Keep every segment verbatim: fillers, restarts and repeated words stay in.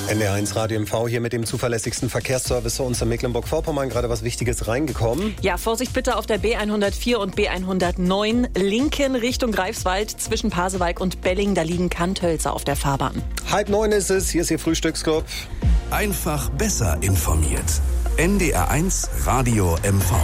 N D R eins Radio M V hier mit dem zuverlässigsten Verkehrsservice für uns in Mecklenburg-Vorpommern. Gerade was Wichtiges reingekommen. Ja, Vorsicht bitte auf der B hundertvier und B hundertneun Linken Richtung Greifswald zwischen Pasewalk und Belling. Da liegen Kanthölzer auf der Fahrbahn. Halb neun ist es. Hier ist Ihr Frühstücksclub. Einfach besser informiert. N D R eins Radio M V.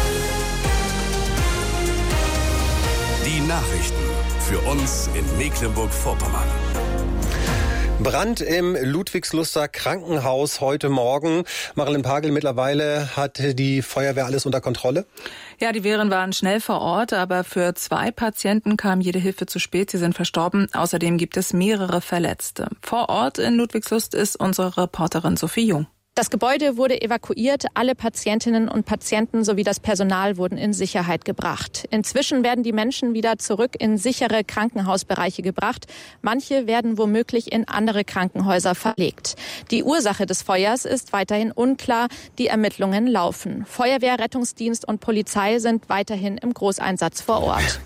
Die Nachrichten für uns in Mecklenburg-Vorpommern. Brand im Ludwigsluster Krankenhaus heute Morgen. Marilyn Pagel, mittlerweile hat die Feuerwehr alles unter Kontrolle? Ja, die Wehren waren schnell vor Ort, aber für zwei Patienten kam jede Hilfe zu spät. Sie sind verstorben. Außerdem gibt es mehrere Verletzte. Vor Ort in Ludwigslust ist unsere Reporterin Sophie Jung. Das Gebäude wurde evakuiert, alle Patientinnen und Patienten sowie das Personal wurden in Sicherheit gebracht. Inzwischen werden die Menschen wieder zurück in sichere Krankenhausbereiche gebracht. Manche werden womöglich in andere Krankenhäuser verlegt. Die Ursache des Feuers ist weiterhin unklar. Die Ermittlungen laufen. Feuerwehr, Rettungsdienst und Polizei sind weiterhin im Großeinsatz vor Ort.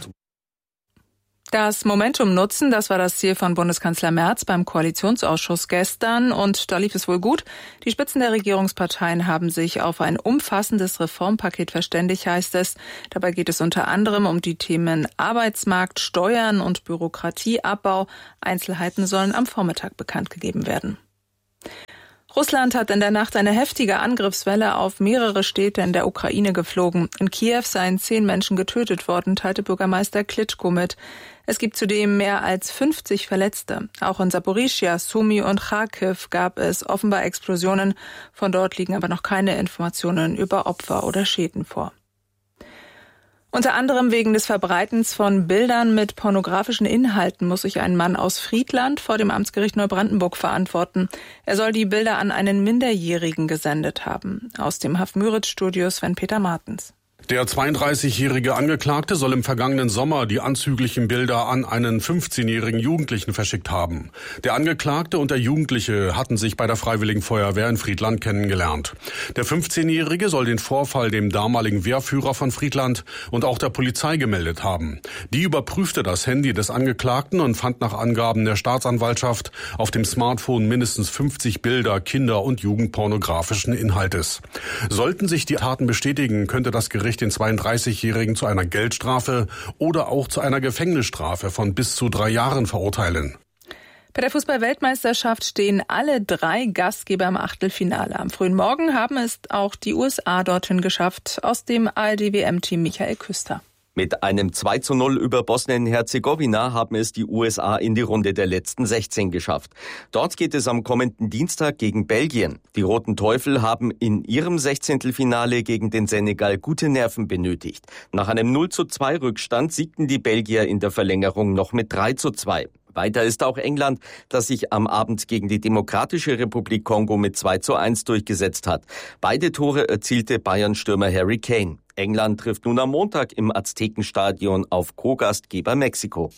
Das Momentum nutzen, das war das Ziel von Bundeskanzler Merz beim Koalitionsausschuss gestern und da lief es wohl gut. Die Spitzen der Regierungsparteien haben sich auf ein umfassendes Reformpaket verständigt, heißt es. Dabei geht es unter anderem um die Themen Arbeitsmarkt, Steuern und Bürokratieabbau. Einzelheiten sollen am Vormittag bekannt gegeben werden. Russland hat in der Nacht eine heftige Angriffswelle auf mehrere Städte in der Ukraine geflogen. In Kiew seien zehn Menschen getötet worden, teilte Bürgermeister Klitschko mit. Es gibt zudem mehr als fünfzig Verletzte. Auch in Saporischschja, Sumy und Charkiw gab es offenbar Explosionen. Von dort liegen aber noch keine Informationen über Opfer oder Schäden vor. Unter anderem wegen des Verbreitens von Bildern mit pornografischen Inhalten muss sich ein Mann aus Friedland vor dem Amtsgericht Neubrandenburg verantworten. Er soll die Bilder an einen Minderjährigen gesendet haben. Aus dem Haff-Müritz-Studio Sven-Peter Martens. Der zweiunddreißigjährige Angeklagte soll im vergangenen Sommer die anzüglichen Bilder an einen fünfzehnjährigen Jugendlichen verschickt haben. Der Angeklagte und der Jugendliche hatten sich bei der Freiwilligen Feuerwehr in Friedland kennengelernt. Der fünfzehnjährige soll den Vorfall dem damaligen Wehrführer von Friedland und auch der Polizei gemeldet haben. Die überprüfte das Handy des Angeklagten und fand nach Angaben der Staatsanwaltschaft auf dem Smartphone mindestens fünfzig Bilder kinder- und jugendpornografischen Inhaltes. Sollten sich die Taten bestätigen, könnte das Gericht den zweiunddreißigjährigen zu einer Geldstrafe oder auch zu einer Gefängnisstrafe von bis zu drei Jahren verurteilen. Bei der Fußball-Weltmeisterschaft stehen alle drei Gastgeber im Achtelfinale. Am frühen Morgen haben es auch die U S A dorthin geschafft, aus dem A R D-W M-Team Michael Küster. Mit einem zwei zu null über Bosnien-Herzegowina haben es die U S A in die Runde der letzten sechzehn geschafft. Dort geht es am kommenden Dienstag gegen Belgien. Die Roten Teufel haben in ihrem Sechzehntelfinale gegen den Senegal gute Nerven benötigt. Nach einem null zu zwei Rückstand siegten die Belgier in der Verlängerung noch mit drei zu zwei. Weiter ist auch England, das sich am Abend gegen die Demokratische Republik Kongo mit zwei zu eins durchgesetzt hat. Beide Tore erzielte Bayern-Stürmer Harry Kane. England trifft nun am Montag im Aztekenstadion auf Co-Gastgeber Mexiko.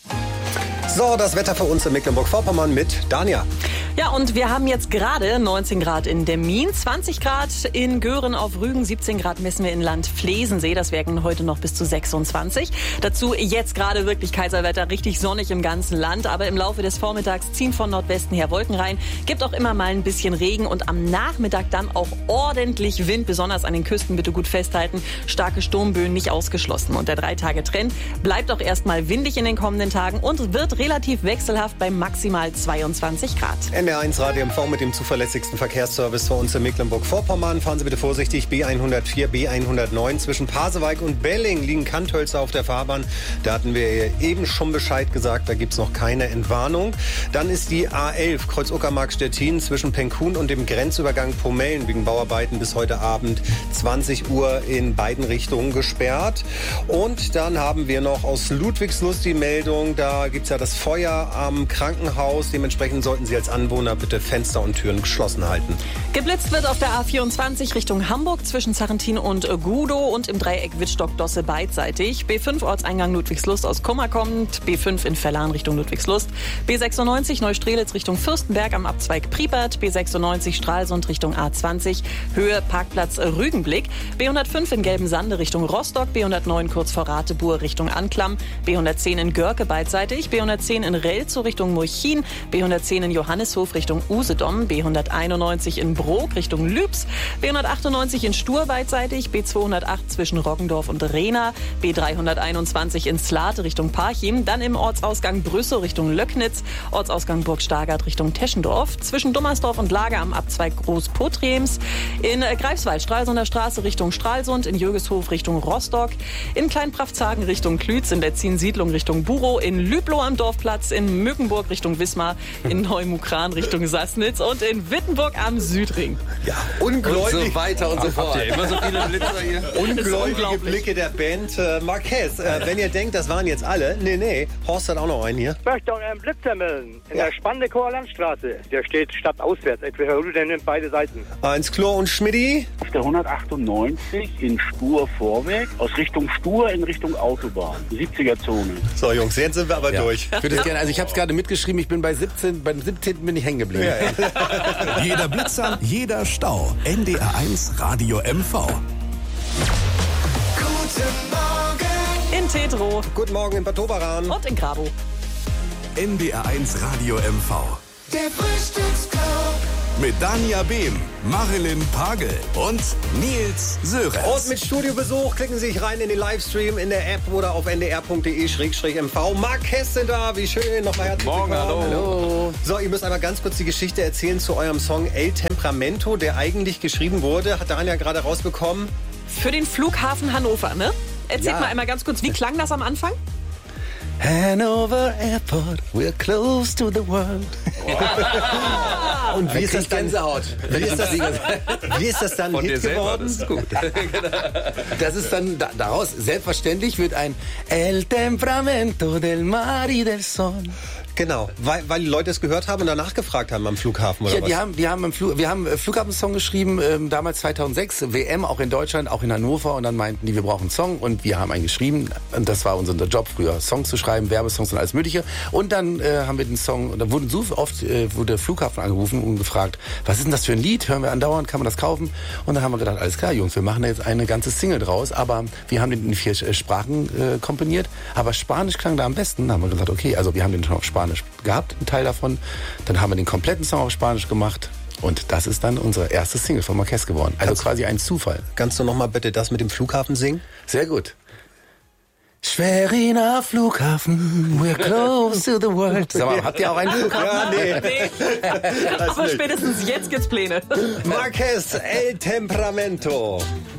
So, das Wetter für uns in Mecklenburg-Vorpommern mit Dania. Ja, und wir haben jetzt gerade neunzehn Grad in Demmin, zwanzig Grad in Göhren auf Rügen, siebzehn Grad messen wir in Land Flesensee. Das werden heute noch bis zu sechsundzwanzig. Dazu jetzt gerade wirklich Kaiserwetter, richtig sonnig im ganzen Land. Aber im Laufe des Vormittags ziehen von Nordwesten her Wolken rein. Gibt auch immer mal ein bisschen Regen und am Nachmittag dann auch ordentlich Wind. Besonders an den Küsten bitte gut festhalten. Starke Sturmböen nicht ausgeschlossen. Und der Drei-Tage-Trend bleibt auch erstmal windig in den kommenden Tagen und wird relativ wechselhaft bei maximal zweiundzwanzig Grad. N D R eins Radio M V mit dem zuverlässigsten Verkehrsservice für uns in Mecklenburg-Vorpommern. Fahren Sie bitte vorsichtig. B hundertvier, B hundertneun zwischen Pasewalk und Belling liegen Kanthölzer auf der Fahrbahn. Da hatten wir eben schon Bescheid gesagt, da gibt es noch keine Entwarnung. Dann ist die A elf Kreuz-Uckermark-Stettin zwischen Penkhuhn und dem Grenzübergang Pomellen wegen Bauarbeiten bis heute Abend zwanzig Uhr in beiden Richtungen gesperrt. Und dann haben wir noch aus Ludwigslust die Meldung, da gibt es ja das Feuer am Krankenhaus. Dementsprechend sollten Sie als Anwohner bitte Fenster und Türen geschlossen halten. Geblitzt wird auf der A vierundzwanzig Richtung Hamburg zwischen Zarrentin und Gudow und im Dreieck Wittstock-Dosse beidseitig. B fünf Ortseingang Ludwigslust aus Kummer kommt, B fünf in Verlan Richtung Ludwigslust, B sechsundneunzig Neustrelitz Richtung Fürstenberg am Abzweig Priepert, B sechsundneunzig Stralsund Richtung A zwanzig, Höhe Parkplatz Rügenblick, B hundertfünf in Gelbensande Richtung Rostock, B hundertneun kurz vor Ratebuhr Richtung Anklam, B hundertzehn in Görke beidseitig, B hundertzehn in Relzow Richtung Murchin, B hundertzehn in Johanneshof Jügelshof Richtung Usedom, B hunderteinundneunzig in Brok Richtung Lübs, B hundertachtundneunzig in Stur beidseitig, B zweihundertacht zwischen Roggendorf und Rehna, B dreihunderteinundzwanzig in Slate Richtung Parchim, dann im Ortsausgang Brüssow Richtung Löcknitz, Ortsausgang Burg Stargard Richtung Teschendorf, zwischen Dummersdorf und Lager am Abzweig Großpotrems, in Greifswald Stralsunder Straße Richtung Stralsund, in Jürgeshof Richtung Rostock, in Kleinpraftshagen Richtung Klütz, in der Ziensiedlung Richtung Burow, in Lüblow am Dorfplatz, in Mückenburg Richtung Wismar, in Neumukran Richtung Sassnitz und in Wittenburg am Südring. Ja, ungläubig. Und so weiter und so fort. Habt ihr immer so viele Blitzer hier? Ungläubige Blicke der Band äh, Marquez. Äh, wenn ihr denkt, das waren jetzt alle, nee, nee, Horst hat auch noch einen hier. Ich möchte auch einen Blitzer melden. In Ja. der Spandekower Landstraße. Der steht stadtauswärts. Entweder Rüden nimmt beide Seiten. Eins Klo und Schmidti. Auf der hundertachtundneunzig in Stur Vorweg, aus Richtung Stur in Richtung Autobahn, siebziger-Zone. So Jungs, jetzt sind wir aber Ja. durch. Ich würde es gerne, also ich habe es gerade mitgeschrieben, ich bin bei siebzehn, beim siebzehnten bin ich hängen geblieben. Ja, ja. Jeder Blitzer, jeder Stau. N D R eins Radio M V. In Tetro Guten Morgen in Bad Doberan. und in Grabow. N D R eins Radio M V. Der Frühstücksclub. Mit Dania Behm, Marilyn Pagel und Nils Und Sörensen. mit Studiobesuch klicken Sie sich rein in den Livestream in der App oder auf n d r punkt d e slash m v. Marquez sind da, wie schön. Nochmal herzlich Morgen, willkommen. hallo. So, ihr müsst einmal ganz kurz die Geschichte erzählen zu eurem Song El Temperamento, der eigentlich geschrieben wurde. Hat Dania gerade rausbekommen. Für den Flughafen Hannover, ne? Erzählt Ja. mal einmal ganz kurz, wie klang das am Anfang? Hanover Airport, we're close to the world. Und wie ist das dann? Gänsehaut. Wie ist das, wie ist das dann Von dir Hit selber, geworden? das ist gut. Das ist dann, da, daraus, selbstverständlich wird ein El Temperamento del Mar y del Sol. Genau, weil, weil die Leute es gehört haben und danach gefragt haben am Flughafen oder Ja, was? die haben, die haben, im Flug, wir haben einen Flughafensong geschrieben, ähm, damals zweitausendsechs, W M auch in Deutschland, auch in Hannover, und dann meinten die, wir brauchen einen Song, und wir haben einen geschrieben, und das war unser Job früher, Songs zu schreiben, Werbesongs und alles mögliche, und dann äh, haben wir den Song, und da wurden so oft, äh, wurde der Flughafen angerufen und gefragt, was ist denn das für ein Lied, hören wir andauernd, kann man das kaufen, und dann haben wir gedacht, alles klar Jungs, wir machen da jetzt eine ganze Single draus, aber wir haben den in vier äh, Sprachen äh, komponiert, aber Spanisch klang da am besten, dann haben wir gesagt, okay, also wir haben den schon auf Spanisch gehabt, einen Teil davon. Dann haben wir den kompletten Song auf Spanisch gemacht. Und das ist dann unsere erste Single von Marquez geworden. Also quasi ein Zufall. Kannst du noch mal bitte das mit dem Flughafen singen? Sehr gut. Schweriner Flughafen, we're close to the world. Sag mal, habt ihr auch einen Flughafen? Ja, nee. Nee. Aber spätestens jetzt gibt's Pläne. Marquez, El Temperamento.